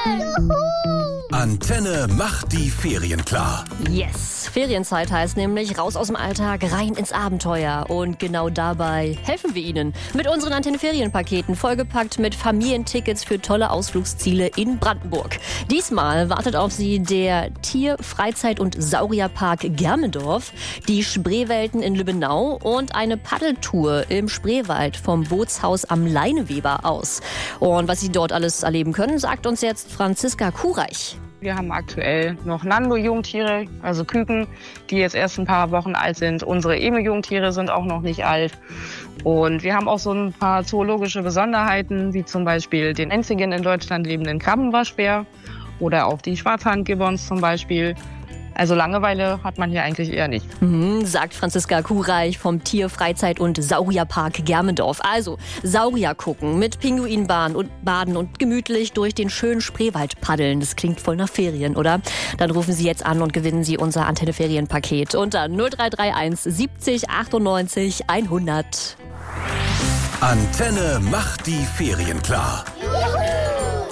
Antenne macht die Ferien klar. Yes, Ferienzeit heißt nämlich raus aus dem Alltag, rein ins Abenteuer. Und genau dabei helfen wir Ihnen mit unseren Antenne-Ferienpaketen, vollgepackt mit Familientickets für tolle Ausflugsziele in Brandenburg. Diesmal wartet auf Sie der Tier-, Freizeit- und Saurierpark Germendorf, die Spreewelten in Lübbenau und eine Paddeltour im Spreewald vom Bootshaus am Leineweber aus. Und was Sie dort alles erleben können, sagt uns jetzt Franziska Kureich. Wir haben aktuell noch Nando-Jungtiere, also Küken, die jetzt erst ein paar Wochen alt sind. Unsere Emu-Jungtiere sind auch noch nicht alt. Und wir haben auch so ein paar zoologische Besonderheiten, wie zum Beispiel den einzigen in Deutschland lebenden Krabbenwaschbär oder auch die Schwarzhandgibbons zum Beispiel. Also Langeweile hat man hier eigentlich eher nicht. Sagt Franziska Kureich vom Tier-, Freizeit- und Saurierpark Germendorf. Also Saurier gucken, mit Pinguinbahn und baden und gemütlich durch den schönen Spreewald paddeln. Das klingt voll nach Ferien, oder? Dann rufen Sie jetzt an und gewinnen Sie unser Antenne-Ferienpaket unter 0331 70 98 100. Antenne macht die Ferien klar.